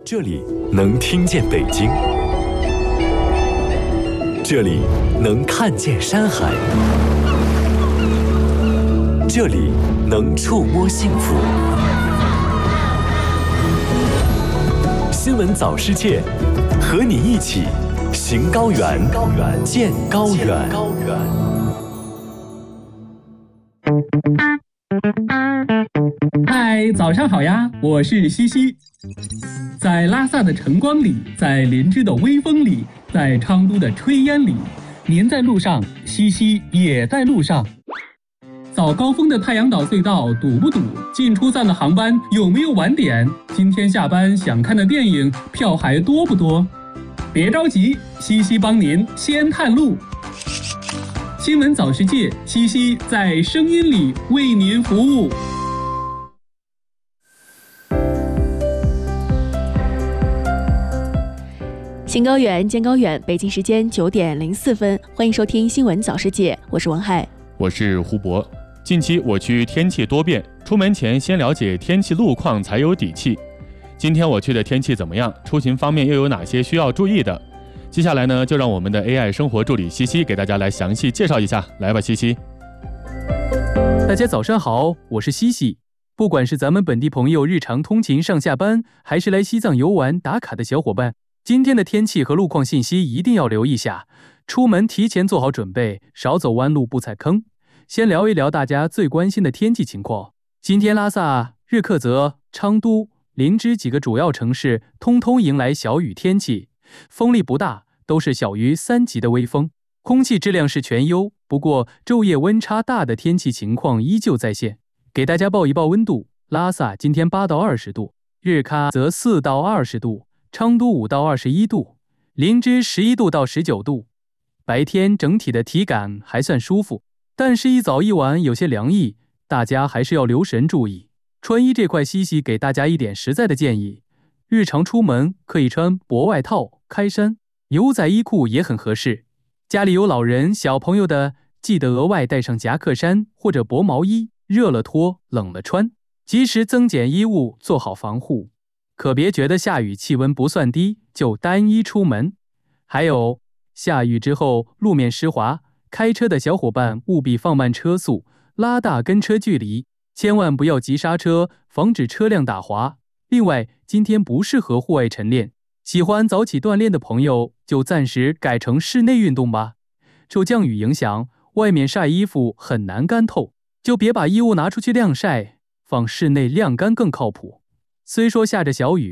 这里能听见北京，这里能看见山海，这里能触摸幸福。新闻早世界，和你一起行高原，见高原。 嗨，早上好呀，我是西西。在拉萨的晨光里，在林芝的微风里，在昌都的炊烟里，您在路上，西西也在路上。早高峰的太阳岛隧道堵不堵？进出站的航班有没有晚点？今天下班想看的电影票还多不多？别着急，西西帮您先探路。新闻早世界，西西在声音里为您服务。 行高远，见高远。北京时间9点04分，欢迎收听新闻早世界，我是文海， 我是胡博。近期我区天气多变，出门前先了解天气路况才有底气。今天我区的天气怎么样？出行方面又有哪些需要注意的？接下来呢，就让我们的 AI 生活助理西西给大家来详细介绍一下。来吧，西西。 大家早上好，我是西西。不管是咱们本地朋友日常通勤上下班，还是来西藏游玩打卡的小伙伴，今天的天气和路况信息一定要留意下，出门提前做好准备，少走弯路不踩坑。先聊一聊大家最关心的天气情况。今天拉萨、日喀则、昌都、林芝几个主要城市通通迎来小雨天气，风力不大，都是小于3级的微风，空气质量是全优。不过昼夜温差大的天气情况依旧在线。给大家报一报温度，拉萨今天8到20度，日喀则4到20度，昌都5到21度，林芝11度到19度。白天整体的体感还算舒服，但是一早一晚有些凉意，大家还是要留神注意。穿衣这块，西西给大家一点实在的建议，日常出门可以穿薄外套、开衫，牛仔衣裤也很合适。家里有老人、小朋友的，记得额外带上夹克衫或者薄毛衣，热了脱，冷了穿，及时增减衣物，做好防护。可别觉得下雨气温不算低就单衣出门。还有，下雨之后路面湿滑，开车的小伙伴务必放慢车速，拉大跟车距离，千万不要急刹车，防止车辆打滑。另外，今天不适合户外晨练，喜欢早起锻炼的朋友就暂时改成室内运动吧。受降雨影响，外面晒衣服很难干透，就别把衣物拿出去晾晒，放室内晾干更靠谱。虽说下着小雨，